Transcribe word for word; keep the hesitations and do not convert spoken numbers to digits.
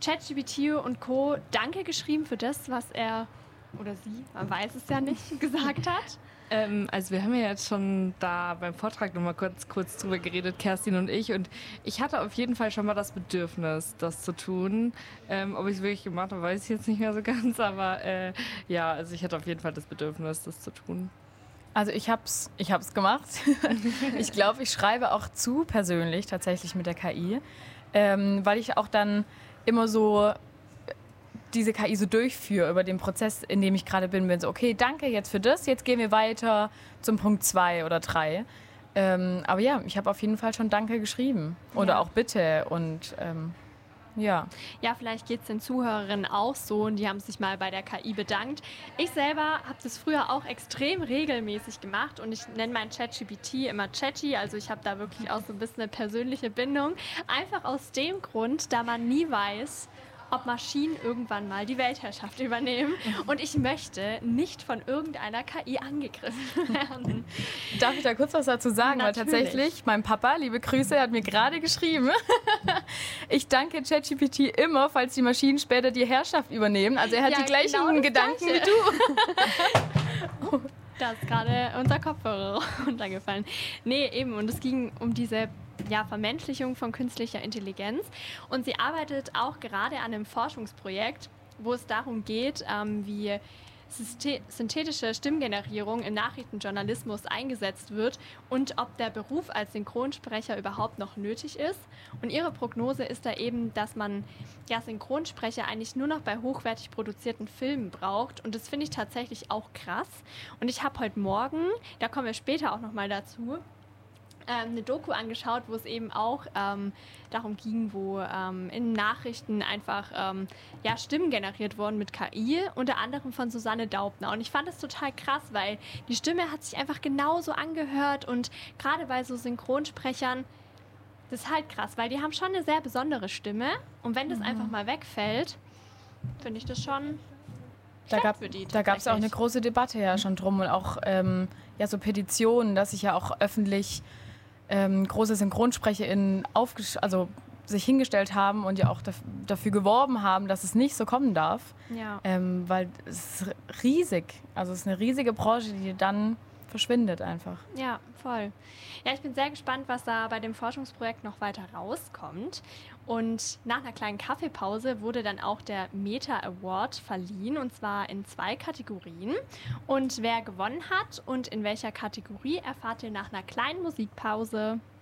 ChatGPT und Co. Danke geschrieben für das, was er oder sie, man weiß es ja nicht, gesagt hat? Ähm, also wir haben ja jetzt schon da beim Vortrag nochmal kurz, kurz drüber geredet, Kerstin und ich. Und ich hatte auf jeden Fall schon mal das Bedürfnis, das zu tun. Ähm, ob ich es wirklich gemacht habe, weiß ich jetzt nicht mehr so ganz. Aber äh, ja, also ich hatte auf jeden Fall das Bedürfnis, das zu tun. Also ich hab's, ich hab's gemacht. Ich glaube, ich schreibe auch zu persönlich tatsächlich mit der K I, ähm, weil ich auch dann immer so diese K I so durchführe über den Prozess, in dem ich gerade bin. Bin so, okay, danke jetzt für das, jetzt gehen wir weiter zum Punkt zwei oder drei. Ähm, aber ja, ich habe auf jeden Fall schon Danke geschrieben oder Ja. auch Bitte und ähm, ja. Ja, vielleicht geht es den Zuhörerinnen auch so und die haben sich mal bei der K I bedankt. Ich selber habe das früher auch extrem regelmäßig gemacht und ich nenne mein ChatGPT immer Chatty, also ich habe da wirklich auch so ein bisschen eine persönliche Bindung. Einfach aus dem Grund, da man nie weiß, ob Maschinen irgendwann mal die Weltherrschaft übernehmen. Und ich möchte nicht von irgendeiner K I angegriffen werden. Darf ich da kurz was dazu sagen? Natürlich. Weil tatsächlich, mein Papa, liebe Grüße, hat mir gerade geschrieben, ich danke ChatGPT immer, falls die Maschinen später die Herrschaft übernehmen. Also er hat Ja, die gleichen genau das Gedanken Gleiche. wie du. Da ist gerade unser Kopfhörer runtergefallen. Nee, eben. Und es ging um diese ja, Vermenschlichung von künstlicher Intelligenz. Und sie arbeitet auch gerade an einem Forschungsprojekt, wo es darum geht, ähm, wie Syste- synthetische Stimmgenerierung im Nachrichtenjournalismus eingesetzt wird und ob der Beruf als Synchronsprecher überhaupt noch nötig ist. Und ihre Prognose ist da eben, dass man ja, Synchronsprecher eigentlich nur noch bei hochwertig produzierten Filmen braucht. Und das finde ich tatsächlich auch krass. Und ich habe heute Morgen, da kommen wir später auch nochmal dazu, ähm, eine Doku angeschaut, wo es eben auch ähm, darum ging, wo ähm, in Nachrichten einfach ähm, ja, Stimmen generiert wurden mit K I, unter anderem von Susanne Daubner. Und ich fand das total krass, weil die Stimme hat sich einfach genauso angehört und gerade bei so Synchronsprechern, das ist halt krass, weil die haben schon eine sehr besondere Stimme und wenn das Mhm. einfach mal wegfällt, finde ich das schon Da schlecht gab für die da gab es auch eine tatsächlich. große Debatte ja schon drum und auch ähm, ja, so Petitionen, dass sich ja auch öffentlich ähm, große SynchronsprecherInnen aufgesch- also sich hingestellt haben und ja auch daf- dafür geworben haben, dass es nicht so kommen darf. Ja. Ähm, weil es ist riesig. Also es ist eine riesige Branche, die dann verschwindet einfach. Ja, voll. Ja, ich bin sehr gespannt, was da bei dem Forschungsprojekt noch weiter rauskommt. Und nach einer kleinen Kaffeepause wurde dann auch der Meta Award verliehen, und zwar in zwei Kategorien. Und wer gewonnen hat und in welcher Kategorie, erfahrt ihr nach einer kleinen Musikpause.